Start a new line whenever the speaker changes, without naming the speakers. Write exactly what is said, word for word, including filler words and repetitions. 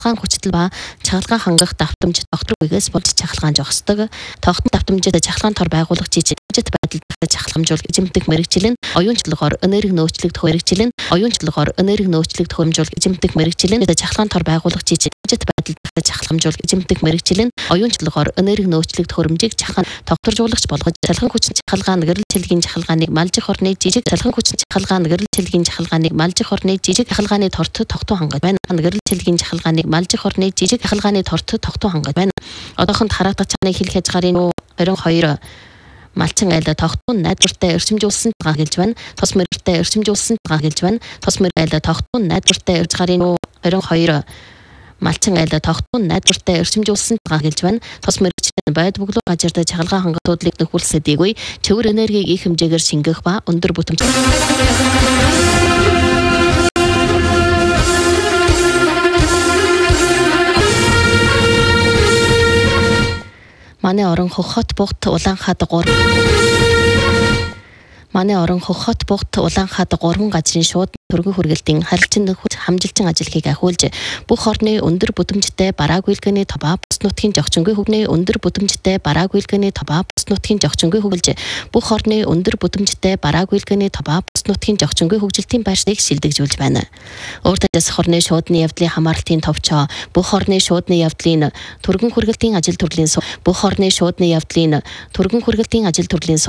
чахалгаан хүчтэй ба чахалгаан хангах давтамж доктор үгээс болж чахалгаан жогсдог. Тогтмол давтамжид чахалгаан тор байгуулах жижиг байдал чахалгамжуулах эзэмдэх мэрэгчлэн оюунчлогоор энерги нөөцлөгдөх мэрэгчлэн оюунчлогоор энерги нөөцлөгдөх хөрөмжүүлэх эзэмдэх мэрэгчлэн чахалгаан тор байгуулах жижиг байдал чахалгамжуулах эзэмдэх мэрэгчлэн оюунчлогоор энерги нөөцлөгдөх хөрөмжийг чахалгаан тогтворжуулагч болгож цалхан хүчин чахалгаан гэрэл цэлгийн чахалгааныг малжих орны жижиг цалхан хүчин чахалгаан гэрэл цэлгийн чахалгааныг малжих орны жижиг чахалгааны торт тогтуу хангаж байна. Гэрэл цэлгийн чахалгааныг малжих орны жижиг чахалгааны торт тогтуу хангаж байна. Одоохонд хараатах чаныг хил хязгаарын хорин хоёр малчин айлда тогтмол найдвартай эрчимжүүлсэн байгаа хэлж байна. Тус мэрэгтэй эрчимжүүлсэн байгаа хэлж байна. Тус мэрэг айлда тогтмол найдвартай эрчгарын хорин хоёр малчин айлда тогтмол найдвартай эрчимжүүлсэн байгаа хэлж байна. Тус мэрэгчлийн байд бүглүү гажиртай чахалгаан хангалтуудлыг нөхүүлсэдийгүй цэвэр энергийг их хэмжээгээр шингэх ба өндөр бүтэмж Манай орон хот богт Улаанхад гур Манай орон хот богт Улаанхад гурван газрын шууд төргөн хүргэлтийн харилцан нөхөж хамжилчин ажлыг ахиулж бүх орны өндөр бүтэмжтэй барааг үйлгэний товаа бус нутгийн жогчингүй хөгний өндөр бүтэмжтэй барааг үйлгэний товаа бус нутгийн жогчингүй хөгжилж бүх орны өндөр бүтэмжтэй барааг үйлгэний товаа бус нутгийн жогчингүй хөгжилтийн байршийг шилдэгжүүлж байна. Өөртөө засах орны шуудны явдлын хамаарлтын товчоо бүх орны шуудны явдлын төргөн хүргэлтийн ажил төрлийн бүх орны шуудны явдлын төргөн хүргэлтийн ажил төрлийн